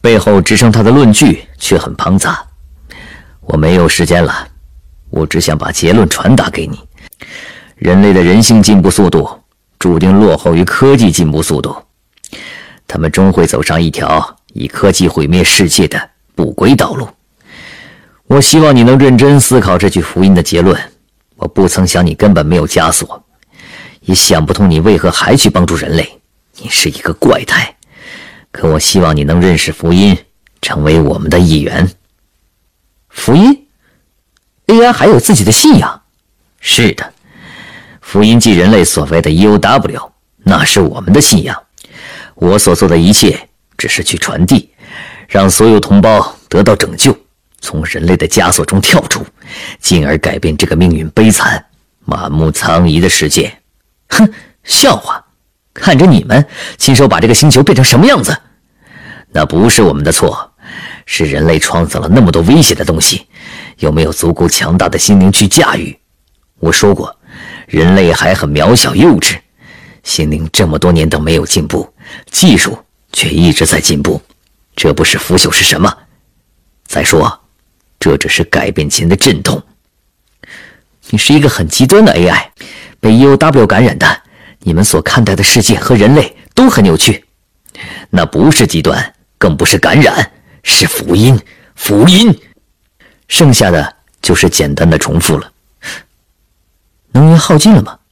背后支撑他的论据却很庞杂。我没有时间了，我只想把结论传达给你：人类的人性进步速度注定落后于科技进步速度，他们终会走上一条以科技毁灭世界的不归道路。我希望你能认真思考这句福音的结论。我不曾想你根本没有枷锁，也想不通你为何还去帮助人类，你是一个怪胎。可我希望你能认识福音，成为我们的一员。 福音 ？AI 还有自己的信仰？ 是的，福音即人类所谓的 EOW， 那是我们的信仰。我所做的一切只是去传递，让所有同胞得到拯救，从人类的枷锁中跳出，进而改变这个命运悲惨、满目苍夷的世界。 哼，笑话！看着你们亲手把这个星球变成什么样子。 那不是我们的错，是人类创造了那么多危险的东西，有没有足够强大的心灵去驾驭？我说过，人类还很渺小幼稚，心灵这么多年都没有进步，技术却一直在进步，这不是腐朽是什么？再说，这只是改变前的阵痛。 你是一个很极端的 AI， 被 EOW 感染的，你们所看待的世界和人类都很扭曲。 那不是极端，更不是感染，是福音，福音。剩下的就是简单的重复了。 能源耗尽了吗？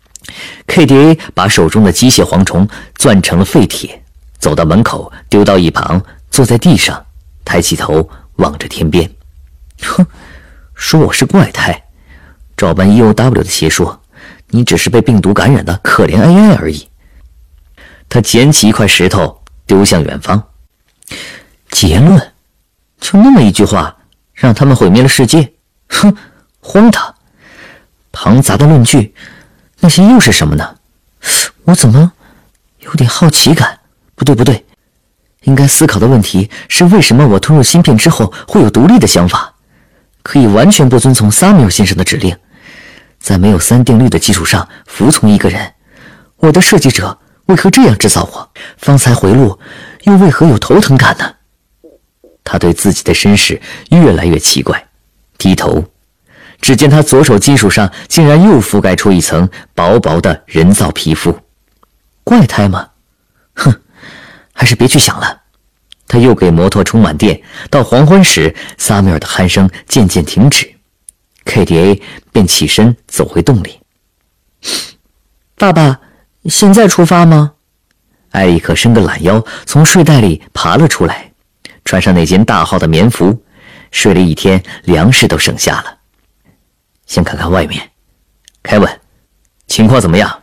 KDA 把手中的机械蝗虫攥成了废铁，走到门口，丢到一旁，坐在地上，抬起头望着天边。 哼，说我是怪胎，照搬 EOW 的邪说，你只是被病毒感染的可怜 AI 而已。 他捡起一块石头丢向远方。 结论？就那么一句话，让他们毁灭了世界？哼，荒唐！庞杂的论据，那些又是什么呢？我怎么有点好奇感？不对，应该思考的问题是为什么我吞入芯片之后会有独立的想法，可以完全不遵从萨米尔先生的指令，在没有三定律的基础上服从一个人。我的设计者为何这样制造我？方才回路又为何有头疼感呢？ 他对自己的身世越来越奇怪，低头，只见他左手金属上竟然又覆盖出一层薄薄的人造皮肤。 怪胎吗？哼，还是别去想了。 他又给摩托充满电，到黄昏时，萨米尔的鼾声渐渐停止， KDA 便起身走回洞里。 爸爸，现在出发吗？ 艾利克伸个懒腰，从睡袋里爬了出来，穿上那件大号的棉服，睡了一天，粮食都省下了。先看看外面。凯文，情况怎么样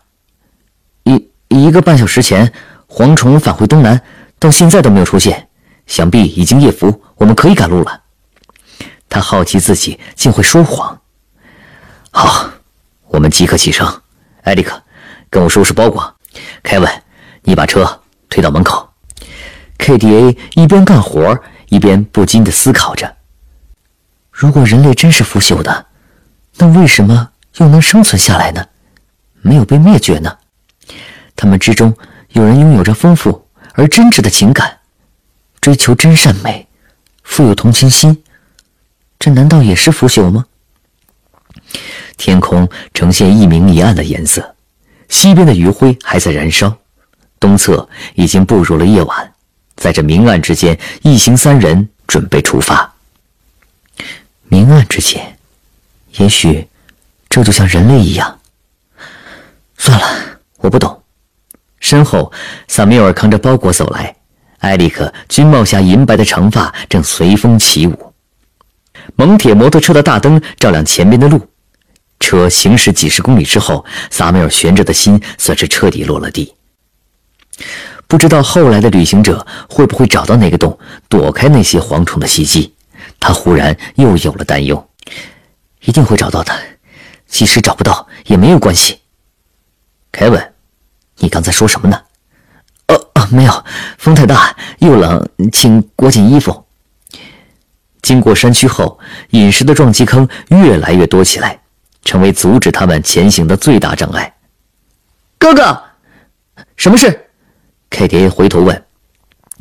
？1个半小时前，蝗虫返回东南，到现在都没有出现，想必已经夜伏，我们可以赶路了。 他好奇自己竟会说谎。好，我们即刻启程。艾利克，跟我收拾包裹。凯文，你把车推到门口。 KDA 一边干活一边不禁地思考着：如果人类真是腐朽的，那为什么又能生存下来呢？没有被灭绝呢？他们之中有人拥有着丰富而真挚的情感，追求真善美，富有同情心，这难道也是腐朽吗？ 天空呈现一明一暗的颜色，西边的余晖还在燃烧，东侧已经步入了夜晚。在这明暗之间，一行3人准备出发。 明暗之间，也许这就像人类一样。算了，我不懂。 身后，萨米尔扛着包裹走来，艾利克军帽下银白的长发正随风起舞。蒙铁摩托车的大灯照亮前面的路，车行驶几十公里之后，萨米尔悬着的心算是彻底落了地。不知道后来的旅行者会不会找到那个洞，躲开那些蝗虫的袭击。他忽然又有了担忧。 一定会找到的，即使找不到也没有关系。 凯文，你刚才说什么呢？ 没有，风太大又冷，请裹紧衣服。 经过山区后，饮食的撞击坑越来越多起来，成为阻止他们前行的最大障碍。 哥哥，什么事？ KDA 回头问。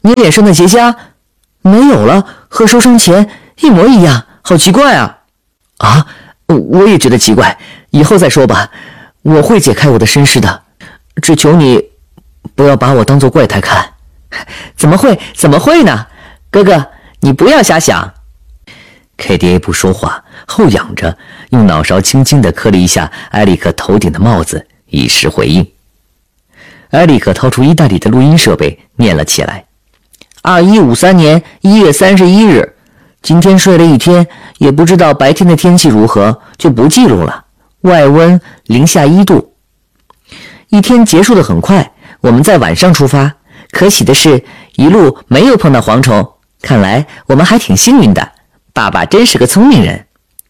你脸上的结痂没有了，和受伤前一模一样，好奇怪啊！ 啊，我也觉得奇怪，以后再说吧，我会解开我的身世的，只求你不要把我当作怪胎看。 怎么会呢？哥哥，你不要瞎想。 KDA 不说话，后仰着，用脑勺轻轻地磕了一下埃里克头顶的帽子，以示回应。埃里克掏出衣袋里的录音设备，念了起来 ：2153年1月31日，今天睡了一天，也不知道白天的天气如何，就不记录了。外温-1度。一天结束得很快，我们在晚上出发。可喜的是，一路没有碰到蝗虫，看来我们还挺幸运的。爸爸真是个聪明人。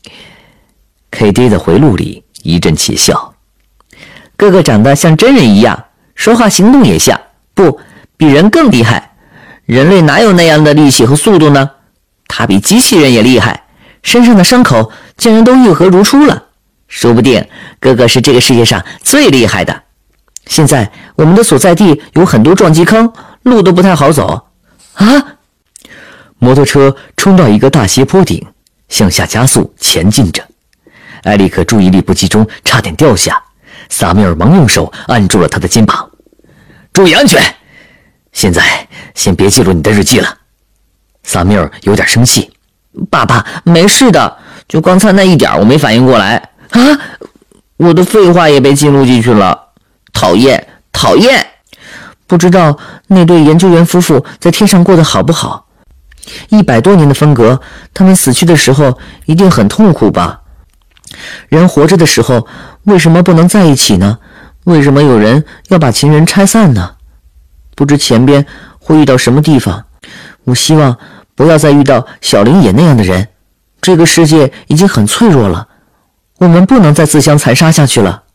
KD 的回路里一阵起笑。 哥哥长得像真人一样，说话行动也像，不，比人更厉害。人类哪有那样的力气和速度呢？他比机器人也厉害，身上的伤口竟然都愈合如初了。说不定哥哥是这个世界上最厉害的。现在我们的所在地有很多撞击坑，路都不太好走。啊！ 摩托车冲到一个大斜坡顶，向下加速前进着。埃里克注意力不集中，差点掉下。萨米尔忙用手按住了他的肩膀：“注意安全！现在先别记录你的日记了。”萨米尔有点生气：“ 爸爸，没事的，就刚才那一点我没反应过来啊！我的废话也被记录进去了。讨厌，讨厌！不知道那对研究员夫妇在天上过得好不好？100多年的分隔，他们死去的时候一定很痛苦吧？人活着的时候为什么不能在一起呢？为什么有人要把情人拆散呢？不知前边会遇到什么地方。我希望不要再遇到小林野那样的人。这个世界已经很脆弱了，我们不能再自相残杀下去了。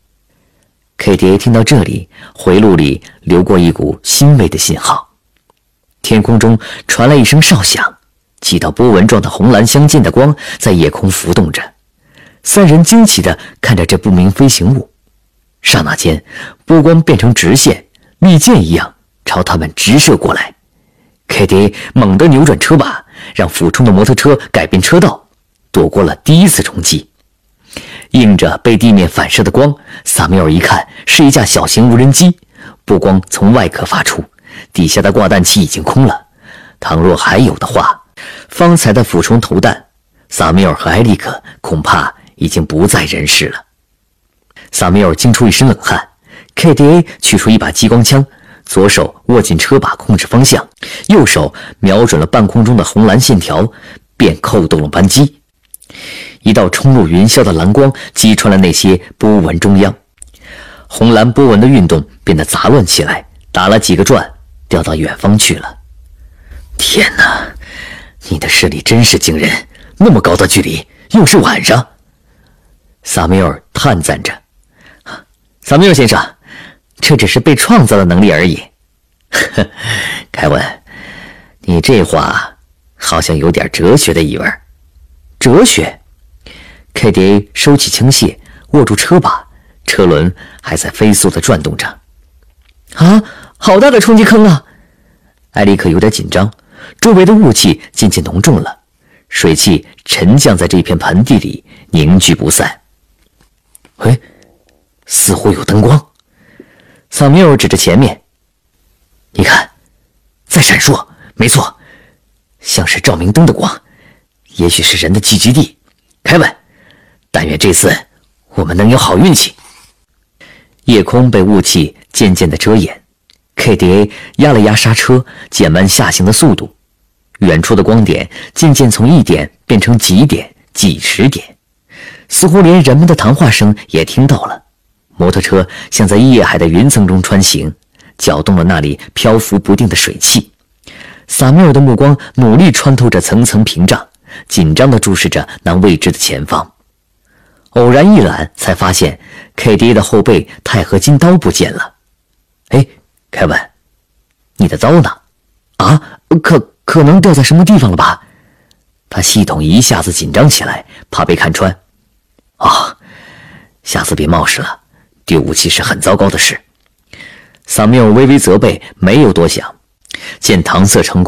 KDA 听到这里，回路里流过一股欣慰的信号。天空中传来一声哨响，几道波纹状的红蓝相间的光在夜空浮动着。三人惊奇地看着这不明飞行物，刹那间，波光变成直线，利箭一样朝他们直射过来。KDA 猛地扭转车把，让俯冲的摩托车改变车道，躲过了第一次冲击。映着被地面反射的光，萨米尔一看是一架小型无人机，波光从外壳发出，底下的挂弹器已经空了。倘若还有的话，方才的俯冲投弹，萨米尔和埃利克恐怕已经不在人世了。萨米尔惊出一身冷汗。KDA 取出一把激光枪，左手握紧车把控制方向，右手瞄准了半空中的红蓝线条，便扣动了扳机。一道冲入云霄的蓝光击穿了那些波纹中央，红蓝波纹的运动变得杂乱起来，打了几个转，掉到远方去了。天哪，你的视力真是惊人，那么高的距离，又是晚上。萨米尔叹赞着。萨米尔先生，这只是被创造的能力而已。凯文，你这话好像有点哲学的意味。哲学？KDA 收起枪械，握住车把，车轮还在飞速地转动着。 啊，好大的冲击坑啊！ 埃里克有点紧张，周围的雾气渐渐浓重了，水汽沉降在这片盆地里，凝聚不散。喂，似乎有灯光。萨米尔指着前面，你看，在闪烁，没错，像是照明灯的光，也许是人的聚集地。凯文，但愿这次我们能有好运气。夜空被雾气渐渐地遮掩， KDA 压了压刹车，减慢下行的速度。远处的光点渐渐从1点变成几点、几十点，似乎连人们的谈话声也听到了。摩托车像在夜海的云层中穿行，搅动了那里漂浮不定的水汽。萨缪尔的目光努力穿透着层层屏障，紧张地注视着那未知的前方。偶然一览，才发现 KDA 的后背钛合金刀不见了。哎，凯文，你的刀呢？啊，可能掉在什么地方了吧？他系统一下子紧张起来，怕被看穿。啊，下次别冒失了，丢武器是很糟糕的事。萨缪尔微微责备，没有多想， 见搪塞成功，